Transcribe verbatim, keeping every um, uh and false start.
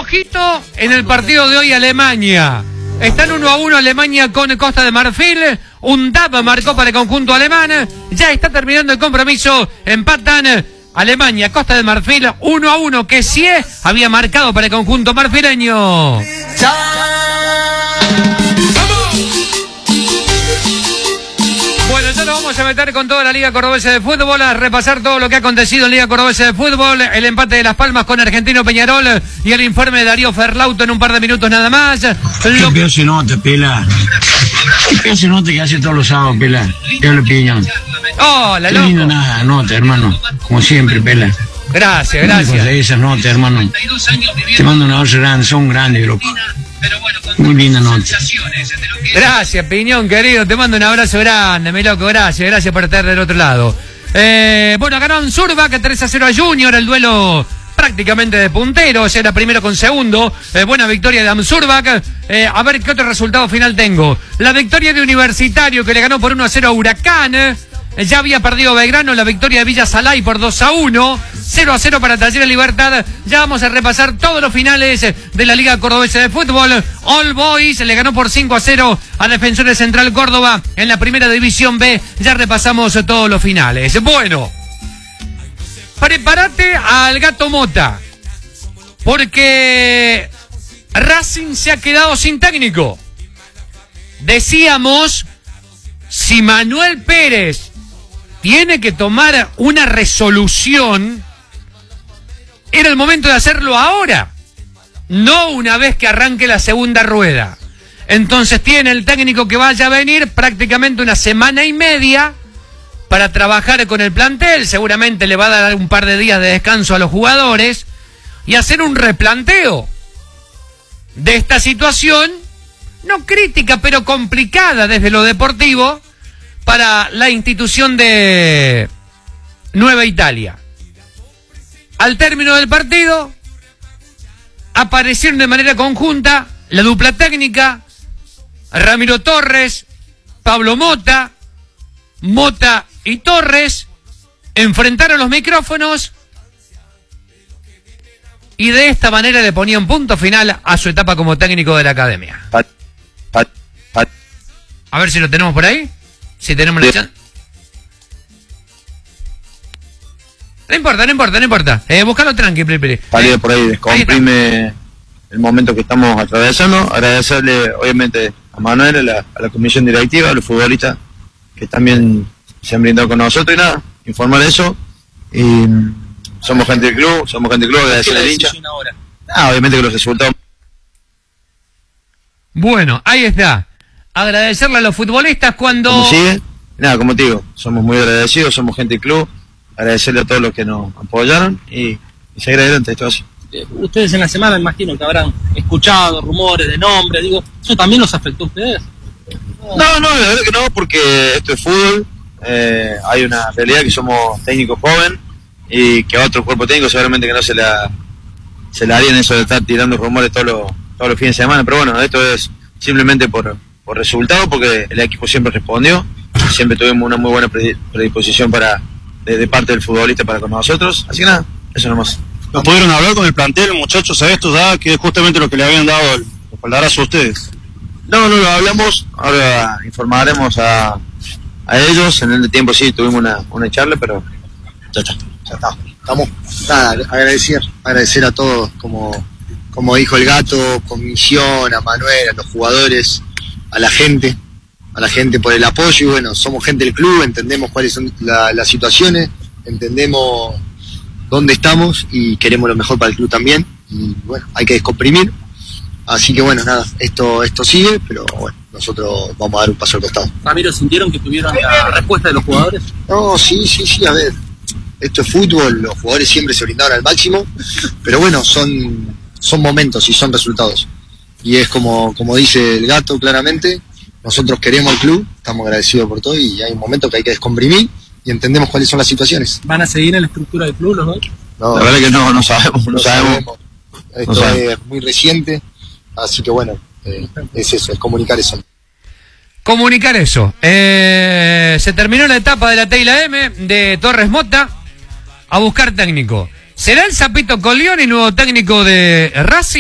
Ojito en el partido de hoy Alemania. Están uno a uno Alemania con Costa de Marfil. Un Dab marcó para el conjunto alemán. Ya está terminando el compromiso. Empatan Alemania, Costa de Marfil, uno a uno. Que sí había marcado para el conjunto marfileño. Bueno, ya nos vamos a meter con toda la Liga Cordobesa de Fútbol, a repasar todo lo que ha acontecido en Liga Cordobesa de Fútbol, el empate de Las Palmas con Argentino Peñarol y el informe de Darío Ferlauto en un par de minutos nada más. ¿Qué lo... peor se nota, Pela? ¿Qué peor se nota que hace todos los sábados, Pela? ¿Qué habla Piñón? Hola, Qué loco. linda nada, nota, hermano. Como siempre, Pela. Gracias, gracias. Esas notas, hermano. Te mando un abrazo grande, son grandes, loco. Muy linda nota. Gracias, Piñón, querido. Te mando un abrazo grande, mi loco. Gracias, gracias por estar del otro lado. Eh, bueno, ganó Ansurbac tres a cero a Junior, el duelo prácticamente de punteros, era primero con segundo. Eh, buena victoria de Ansurbac. Eh, a ver qué otro resultado final tengo. La victoria de Universitario, que le ganó por uno a cero a Huracán. Eh, ya había perdido Belgrano, la victoria de Villa Salay por dos a uno. cero a cero para Talleres Libertad. Ya vamos a repasar todos los finales de la Liga Cordobesa de Fútbol. All Boys le ganó por cinco a cero a Defensores Central Córdoba en la primera división B. Ya repasamos todos los finales. Bueno, prepárate al Gato Mota, porque Racing se ha quedado sin técnico. Decíamos, si Manuel Pérez tiene que tomar una resolución, era el momento de hacerlo ahora, no una vez que arranque la segunda rueda. Entonces tiene el técnico que vaya a venir prácticamente una semana y media para trabajar con el plantel. Seguramente le va a dar un par de días de descanso a los jugadores y hacer un replanteo de esta situación, no crítica, pero complicada desde lo deportivo, para la institución de Nueva Italia. Al término del partido, aparecieron de manera conjunta la dupla técnica, Ramiro Torres, Pablo Mota, Mota y Torres, enfrentaron los micrófonos y de esta manera le ponían punto final a su etapa como técnico de la academia. A ver si lo tenemos por ahí. Si tenemos la chance. No importa, no importa, no importa. Eh, búscalo tranqui, Pili. Salido por ahí, descomprime el momento que estamos atravesando. Agradecerle, obviamente, a Manuel, a la, a la comisión directiva, a los futbolistas que también se han brindado con nosotros y nada, informar eso. Y somos gente del club, somos gente del club, agradecerle al hincha. Ah, obviamente que los resultados. Bueno, ahí está. Agradecerle a los futbolistas cuando... ¿Cómo sigue? Nada, como te digo, somos muy agradecidos, somos gente del club, agradecerle a todos los que nos apoyaron y, y seguir adelante, esto así. Eh, ustedes en la semana imagino que habrán escuchado rumores de nombres, digo, ¿eso también los afectó a ustedes? No, no, la verdad que no, porque esto es fútbol, eh, hay una realidad que somos técnicos jóvenes y que a otro cuerpo técnico seguramente que no se la, se la harían eso de estar tirando rumores todos los, todos los fines de semana, pero bueno, esto es simplemente por... por resultado, porque el equipo siempre respondió, siempre tuvimos una muy buena predisposición para de, de parte del futbolista para con nosotros, así que nada, eso nomás. ¿No pudieron hablar con el plantel, muchachos, a esto ya, que es justamente lo que le habían dado el espaldarazo a ustedes? No, no lo hablamos, ahora informaremos a, a ellos, en el tiempo sí tuvimos una, una charla, pero ya está. Ya está, estamos, nada, agradecer, agradecer a todos, como, como dijo el Gato, comisión, a Manuel, a los jugadores, a la gente, a la gente por el apoyo. Y bueno, somos gente del club, entendemos cuáles son la, las situaciones, entendemos dónde estamos y queremos lo mejor para el club también. Y bueno, hay que descomprimir. Así que bueno, nada, esto esto sigue, pero bueno, nosotros vamos a dar un paso al costado. Ramiro, ¿sintieron que tuvieron la respuesta de los jugadores? No, sí, sí, sí, a ver, esto es fútbol, los jugadores siempre se brindaron al máximo, pero bueno, son, son momentos y son resultados. Y es como, como dice el Gato claramente, nosotros queremos al club, estamos agradecidos por todo y hay un momento que hay que descomprimir y entendemos cuáles son las situaciones. ¿Van a seguir en la estructura del club los dos? No, la verdad que no, no sabemos, no, no sabemos. sabemos. Esto no sabemos. Es muy reciente, así que bueno, eh, es eso, es comunicar eso. Comunicar eso. Eh, se terminó la etapa de la Teila M de Torres Mota a buscar técnico. ¿Será el Zapito Coglioni nuevo técnico de Racing?